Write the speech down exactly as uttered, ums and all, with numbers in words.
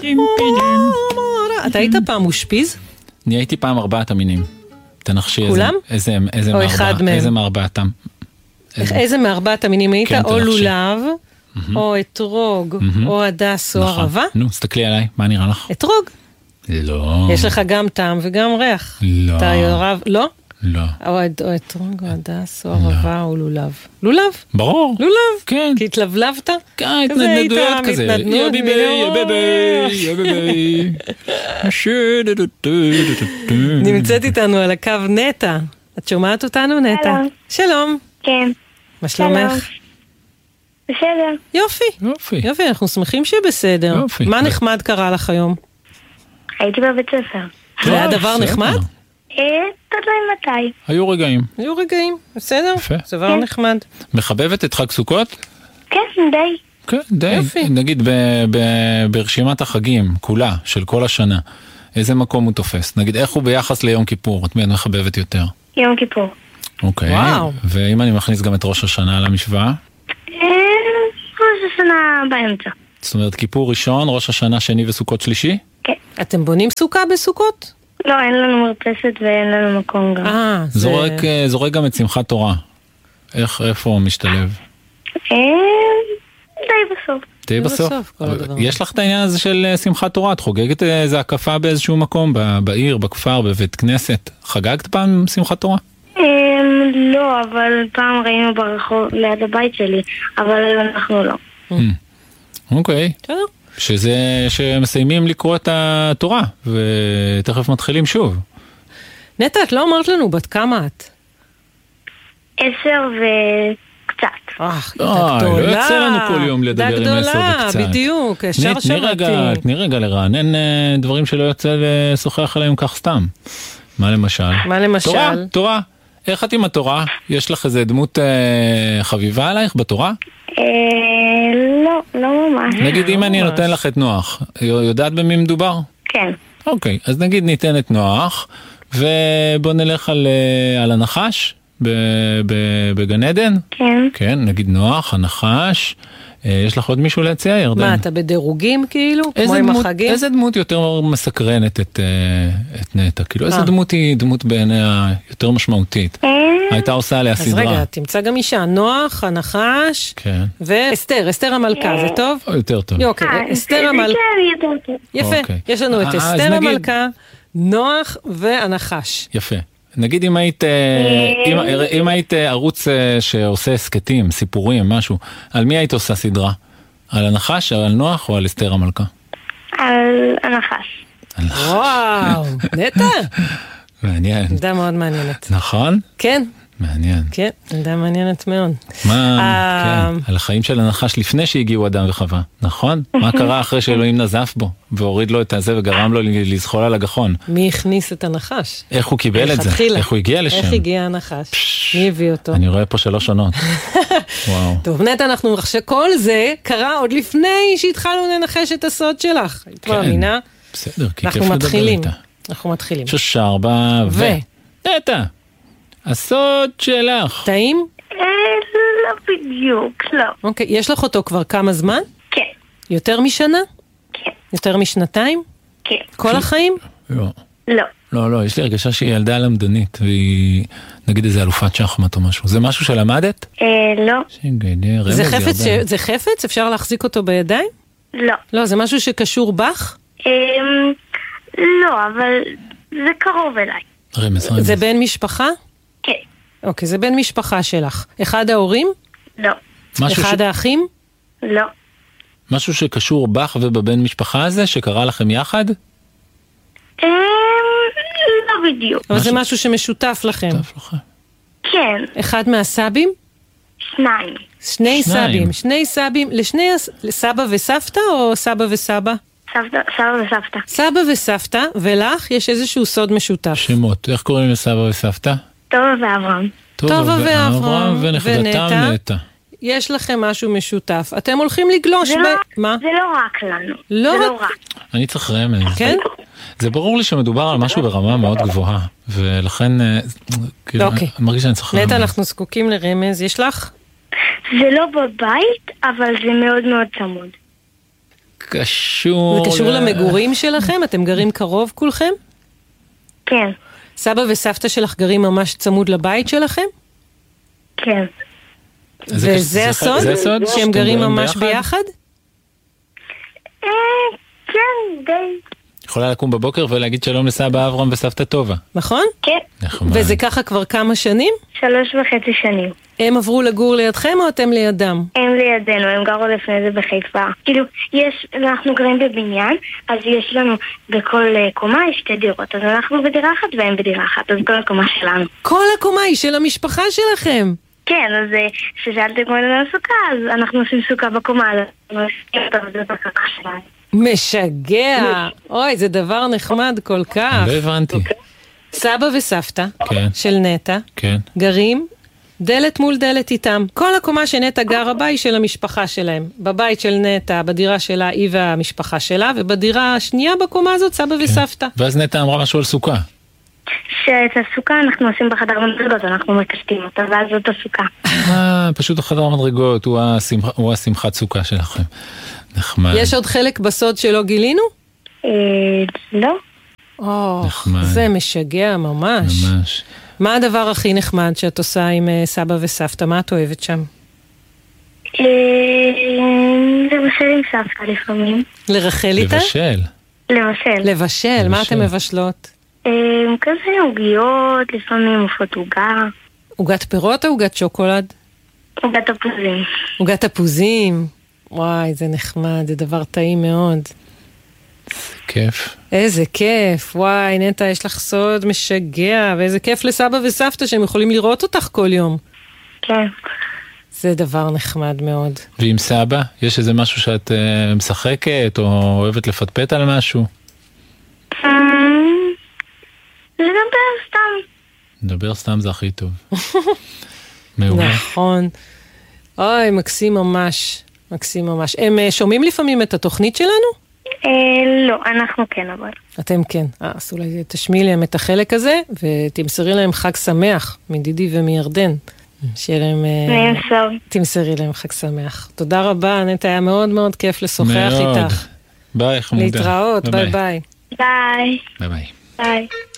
אתה היית פעם אושפיז? אני הייתי פעם ארבעת המינים. תנחשי כולם? איזה, איזה, או מארבע, אחד מהם? איזה מארבעתם. איזה, איזה מארבעת המינים היית? כן, או תנחשי. לולב, mm-hmm. או אתרוג, mm-hmm. או הדס, או נכון. ערבה? נו, סתכלי עליי, מה נראה לך? אתרוג. לא. יש לך גם טעם וגם ריח. לא. אתה יורב, לא? לא. או אתרוג, או הדס, או ערבה, או לולב. לולב? ברור. לולב? כן. כי התלבלבת? כן, התנדנדויות כזה. יא ביבי, יא ביבי, יא ביבי. נמצאת איתנו על הקו נטע. את שומעת אותנו, נטע? שלום. כן. מה שלומך? בסדר. יופי. יופי. יופי, אנחנו שמחים שבסדר. יופי. מה נחמד קרה לך היום? הייתי בבית ספר. זה היה דבר נחמד? אה, תלוי מתי. היו רגעים. היו רגעים, בסדר? יפה. זה דבר נחמד. מחבבת את חג סוכות? כן, די. כן, די. יופי. נגיד ב- ב- ברשימת החגים, כולה, של כל השנה, איזה מקום הוא תופס? נגיד, איך הוא ביחס ליום כיפור? את מי את מחבבת יותר? יום כיפור. אוקיי. וואו. ואם אני מכניס גם את ראש השנה למשוואה? אה, ראש השנה באמצע. זאת אומרת, כיפור ראשון, ראש השנה שני וסוכות שלישי? כן. אתם בונים סוכה בסוכות? לא, אין לנו מרפסת ואין לנו מקום גם. אה, זה... זורק, אה, זורק גם את שמחת תורה. איך, איפה הוא משתלב? אה, די בסוף. די בסוף. בסוף, כל הדבר. יש לך את העניין הזה של אה, שמחת תורה? את חוגגת איזה הקפה באיזשהו מקום? ב- בעיר, בכפר, בבית כנסת? חגגת פעם שמחת תורה? אה, לא, אבל פעם ראינו ברחוב ליד הבית שלי, אבל אנחנו לא. אוקיי. בסדר. שזה, שמסיימים לקרוא את התורה, ותכף מתחילים שוב. נטע, את לא אמרת לנו בת כמה את? עשר וקצת. אה, לא, לא יוצא לנו כל יום לדבר עם עשר גדולה, וקצת. בדיוק, ישר תני רגע, שמעתי. תני רגע לרענן אה, דברים שלא יוצא לשוחח עליהם כך סתם. מה למשל? מה למשל? תורה, תורה. איך את עם התורה? יש לך איזה דמות אה, חביבה עלייך בתורה? אה, לא, לא ממש. נגיד אם אני ממש. נותן לך את נוח, יודעת במי מדובר? כן. אוקיי, אז נגיד ניתן את נוח, ובוא נלך על, אה, על הנחש ב- ב- בגן עדן. כן. כן, נגיד נוח, הנחש. אה, יש לך עוד מישהו להציע, ירדן? מה, אתה בדירוגים כאילו? כמו איזה עם דמות, החגים? איזה דמות יותר מסקרנת את, אה, את נטע? כאילו, איזה אה. דמות היא דמות בעיניה יותר משמעותית? אה, הייתה עושה עליה אז סדרה. רגע, תמצא גם אישה, נוח, הנחש, כן. ואסתר, אסתר המלכה, זה טוב? או יותר טוב. אוקיי, אה, אסתר זה המלכה, כן, יותר טוב. יפה, אוקיי. יש לנו את אה, אז אסתר נגיד- המלכה, נוח והנחש. יפה. נגיד אם היית, אה, אם, אם היית אה, ערוץ אה, שעושה סקטים, סיפורים, משהו, על מי היית עושה סדרה? על הנחש, על נוח או על אסתר המלכה? על הנחש. וואו, נטע, מעניין. עמדה מאוד מעניינת. נכון? כן, מעניין. כן, עמדה מעניינת מאוד. מה, אה, כן, על החיים של הנחש לפני שהגיעו אדם וחווה, נכון? מה קרה אחרי שאלוהים נזף בו, והוריד לו את הזה וגרם לו לזחול על הגחון? מי הכניס את הנחש? איך הוא קיבל את זה? מלכתחילה. איך הוא הגיע לשם? איך הגיע הנחש? מי הביא אותו? אני רואה פה שלוש עונות. וואו. טוב, נטע, אנחנו נחש... כל זה קרה עוד לפני שהתחלנו לנחש את הסוד שלך. היית כן. מאמינה? בסדר, כי כיף אנחנו לדבר מתחילים. איתה. אנחנו מתחילים. שושרבה ו... נטע, הסוד שלך. טעים? אה, לא בדיוק, לא. אוקיי, יש לך אותו כבר כמה זמן? כן. יותר משנה? כן. יותר משנתיים? כן. כל החיים? לא. לא. לא, לא, יש לי הרגשה שהיא ילדה למדנית, והיא נגיד איזה אלופת שחמט או משהו. זה משהו שלמדת? אה, לא. שגדר, רמז זה חפץ, ש... ירדן. זה חפץ? אפשר להחזיק אותו בידיים? לא. לא, זה משהו שקשור בך? אה, לא, אבל זה קרוב אליי. רמז, רמז. זה בן משפחה? כן. אוקיי, זה בן משפחה שלך. אחד ההורים? לא. משהו, ש... אחד האחים? לא. משהו שקשור בך ובבן משפחה הזה, שקרה לכם יחד? אה, לא בדיוק. אבל משהו- זה משהו שמשותף לכם. טוב לך. כן. אחד מהסבים? שניים. שני שניים. סבים. שני סבים. לשני הס- לסבא וסבתא או סבא וסבא? סבתא, סבא וסבתא. סבא וסבתא, ולך יש איזשהו סוד משותף. שמות, איך קוראים לסבא וסבתא? טובה ואברהם. טובה ואברהם ונכדתם ונטע. נטע. יש לכם משהו משותף. אתם הולכים לגלוש זה ב... לא, מה? זה לא רק לנו. לא זה רק- לא רק. אני צריך רמז. כן? זה ברור לי שמדובר על משהו ברמה מאוד גבוהה, ולכן, אה, כאילו, אוקיי. אני מרגיש שאני צריך נטע, רמז. אנחנו זקוקים לרמז. יש לך? זה לא בבית, אבל זה מאוד מאוד צמוד. קשור... זה קשור למגורים שלכם? אתם גרים קרוב כולכם? כן. סבא וסבתא שלך גרים ממש צמוד לבית שלכם? כן. וזה הסוד? שהם גרים ממש ביחד? אה, כן, די. יכולה לקום בבוקר ולהגיד שלום לסבא אברהם וסבתא טובה. נכון? כן. נחמד. וזה ככה כבר כמה שנים? שלוש וחצי שנים. הם עברו לגור לידכם או אתם לידם? הם לידינו, הם גרו לפני זה בחיפה. כאילו, יש, אנחנו גרים בבניין, אז יש לנו בכל uh, קומה יש שתי דירות. אז אנחנו בדירה אחת והם בדירה אחת, אז כל הקומה שלנו. כל הקומה היא של המשפחה שלכם? כן, אז כששאלתם כמו לנו סוכה, אז אנחנו עושים סוכה בקומה, אז אנחנו עושים אותה וזה בקרקע שלנו. משגע! אוי, זה דבר נחמד כל כך. לא הבנתי. סבא וסבתא כן. של נטע כן. גרים דלת מול דלת איתם. כל הקומה שנטע גרה בה היא של המשפחה שלהם. בבית של נטע, בדירה שלה, היא והמשפחה שלה, ובדירה השנייה בקומה הזאת סבא וסבתא. ואז נטע אמרה משהו על סוכה. שאת הסוכה אנחנו עושים בחדר מדרגות, אנחנו מקשטים אותה, ואז זאת הסוכה. אה, פשוט החדר המדרגות, הוא השמח, הוא השמחת סוכה שלכם. נחמד. יש עוד חלק בסוד שלא גילינו? אה, לא. או, נחמד. זה משגע ממש. ממש. מה הדבר הכי נחמד שאת עושה עם אה, סבא וסבתא? מה את אוהבת שם? אה, לבשל עם סבתא לפעמים. לרחל איתה? לבשל. לבשל. לבשל. מה אתם מבשלות? אה, כזה עוגיות, לפעמים עופות עוגה. עוגת פירות או עוגת שוקולד? עוגת תפוזים. עוגת תפוזים. וואי, זה נחמד, זה דבר טעים מאוד. כיף. איזה כיף, וואי, נטע, יש לך סוד משגע, ואיזה כיף לסבא וסבתא שהם יכולים לראות אותך כל יום. כן. זה דבר נחמד מאוד. ועם סבא? יש איזה משהו שאת uh, משחקת, או אוהבת לפטפט על משהו? לדבר סתם. לדבר סתם זה הכי טוב. מעולה. נכון. אוי, מקסים ממש, מקסים ממש. הם uh, שומעים לפעמים את התוכנית שלנו? אה, לא, אנחנו כן אבל. אתם כן. אה, אז אולי תשמיעי להם את החלק הזה, ותמסרי להם חג שמח מדידי ומירדן. שיהיה להם... נמסור. תמסרי להם חג שמח. תודה רבה, נטע, היה מאוד מאוד כיף לשוחח מאוד. איתך. ביי, חמודה. להתראות, ביי ביי. ביי. ביי ביי. ביי.